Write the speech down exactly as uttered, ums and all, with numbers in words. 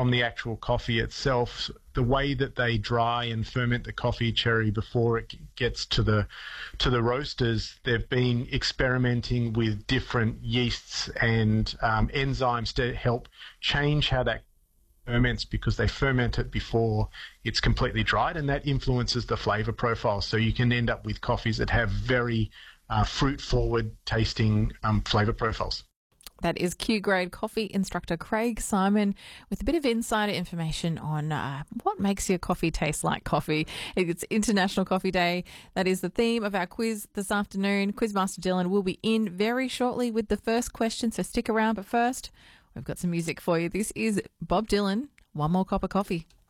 on the actual coffee itself, the way that they dry and ferment the coffee cherry before it gets to the to the roasters, they've been experimenting with different yeasts and um, enzymes to help change how that ferments, because they ferment it before it's completely dried, and that influences the flavour profile. So you can end up with coffees that have very uh, fruit-forward tasting um, flavour profiles. That is Q-Grade coffee instructor Craig Simon with a bit of insider information on uh, what makes your coffee taste like coffee. It's International Coffee Day. That is the theme of our quiz this afternoon. Quizmaster Dylan will be in very shortly with the first question, so stick around. But first, we've got some music for you. This is Bob Dylan, One More Cup of Coffee.